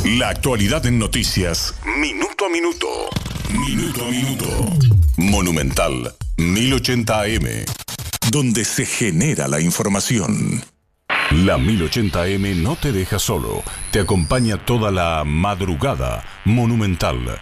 La actualidad en noticias, minuto a minuto. Minuto a minuto. Monumental 1080 AM, donde se genera la información. La 1080 AM no te deja solo, te acompaña toda la madrugada. Monumental